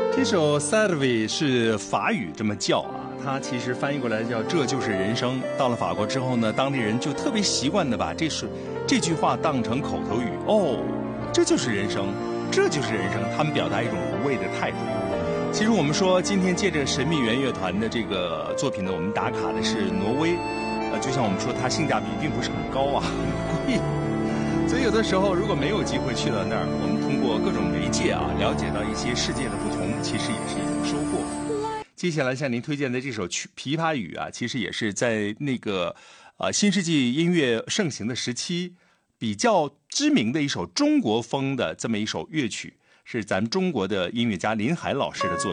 这首 Salve 是法语这么叫啊，它其实翻译过来叫这就是人生。到了法国之后呢，当地人就特别习惯的把这句话当成口头语。哦，这就是人生，这就是人生，他们表达一种无畏的态度。其实我们说今天借着神秘圆乐团的这个作品呢，我们打卡的是挪威，就像我们说它性价比并不是很高啊，很贵。所以有的时候如果没有机会去到那儿，我们通过各种媒介啊，了解到一些世界的不同，其实也是一种收获。接下来向您推荐的这首《琵琶语》啊，其实也是在那个新世纪音乐盛行的时期比较知名的一首中国风的这么一首乐曲，是咱中国的音乐家林海老师的作品。